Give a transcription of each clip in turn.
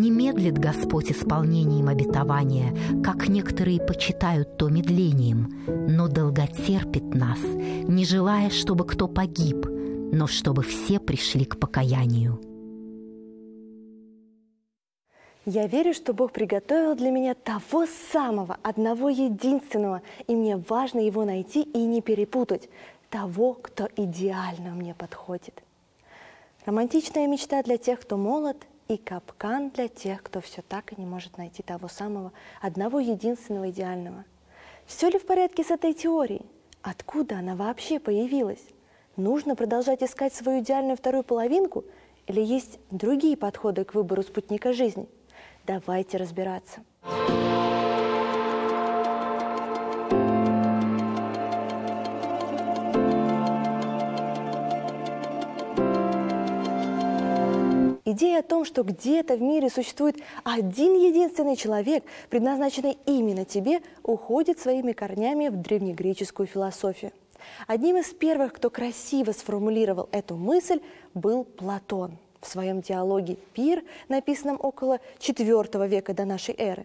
Не медлит Господь исполнением обетования, как некоторые почитают то медлением, но долготерпит нас, не желая, чтобы кто погиб, но чтобы все пришли к покаянию. Я верю, что Бог приготовил для меня того самого, одного единственного, и мне важно его найти и не перепутать, того, кто идеально мне подходит. Романтичная мечта для тех, кто молод, и капкан для тех, кто все так и не может найти того самого, одного единственного идеального. Все ли в порядке с этой теорией? Откуда она вообще появилась? Нужно продолжать искать свою идеальную вторую половинку? Или есть другие подходы к выбору спутника жизни? Давайте разбираться. Идея о том, что где-то в мире существует один единственный человек, предназначенный именно тебе, уходит своими корнями в древнегреческую философию. Одним из первых, кто красиво сформулировал эту мысль, был Платон в своем диалоге «Пир», написанном около IV века до нашей эры.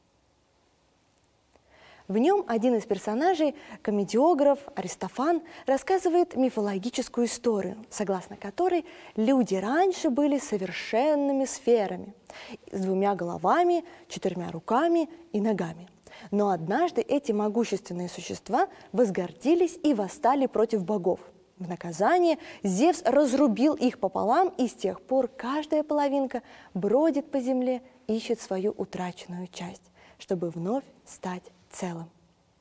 В нем один из персонажей, комедиограф Аристофан, рассказывает мифологическую историю, согласно которой люди раньше были совершенными сферами, с 2 головами, 4 руками и ногами. Но однажды эти могущественные существа возгордились и восстали против богов. В наказание Зевс разрубил их пополам, и с тех пор каждая половинка бродит по земле, ищет свою утраченную часть, чтобы вновь стать целым.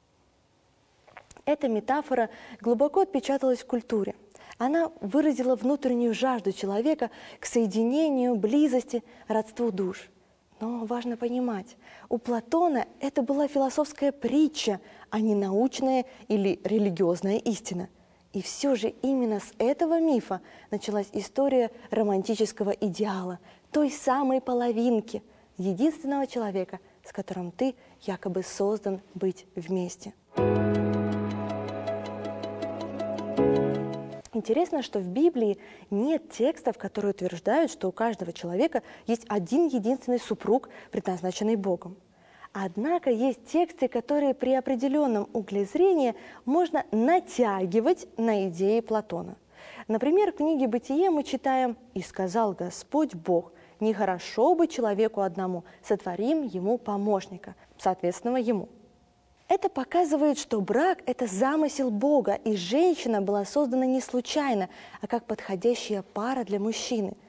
Эта метафора глубоко отпечаталась в культуре. Она выразила внутреннюю жажду человека к соединению, близости, родству душ. Но важно понимать, у Платона это была философская притча, а не научная или религиозная истина. И все же именно с этого мифа началась история романтического идеала, той самой половинки, единственного человека, с которым ты якобы создан быть вместе. Интересно, что в Библии нет текстов, которые утверждают, что у каждого человека есть один единственный супруг, предназначенный Богом. Однако есть тексты, которые при определенном угле зрения можно натягивать на идеи Платона. Например, в книге «Бытие» мы читаем «И сказал Господь Бог, нехорошо быть человеку одному, сотворим ему помощника», соответственно, ему. Это показывает, что брак – это замысел Бога, и женщина была создана не случайно, а как подходящая пара для мужчины –